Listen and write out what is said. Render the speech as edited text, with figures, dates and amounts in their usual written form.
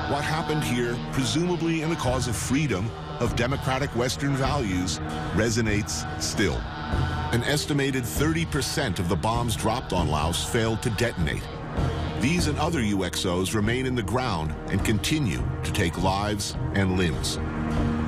What happened here, presumably in the cause of freedom, of democratic Western values, resonates still. An estimated 30% of the bombs dropped on Laos failed to detonate. These and other UXOs remain in the ground and continue to take lives and limbs.